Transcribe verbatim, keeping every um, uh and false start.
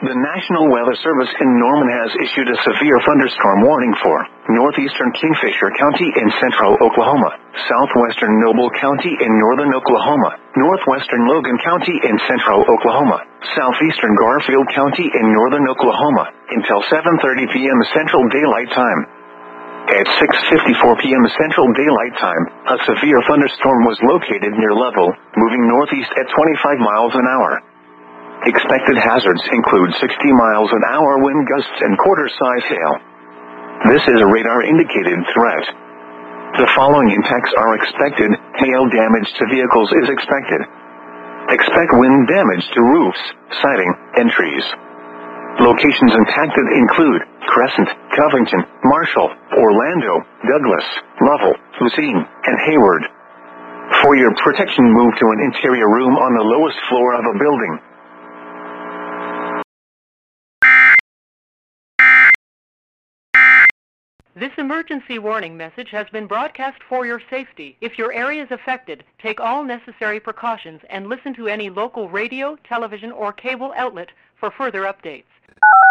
The National Weather Service in Norman has issued a severe thunderstorm warning for northeastern Kingfisher County in central Oklahoma, southwestern Noble County in northern Oklahoma, northwestern Logan County in central Oklahoma, southeastern Garfield County in northern Oklahoma, until seven thirty p.m. Central Daylight Time. At six fifty-four p.m. Central Daylight Time, a severe thunderstorm was located near Level, moving northeast at twenty-five miles an hour. Expected hazards include sixty miles an hour wind gusts and quarter-size hail. This is a radar-indicated threat. The following impacts are expected. Hail damage to vehicles is expected. Expect wind damage to roofs, siding, and trees. Locations impacted include Crescent, Covington, Marshall, Orlando, Douglas, Lovell, Lucene, and Hayward. For your protection, move to an interior room on the lowest floor of a building. This emergency warning message has been broadcast for your safety. If your area is affected, take all necessary precautions and listen to any local radio, television, or cable outlet for further updates.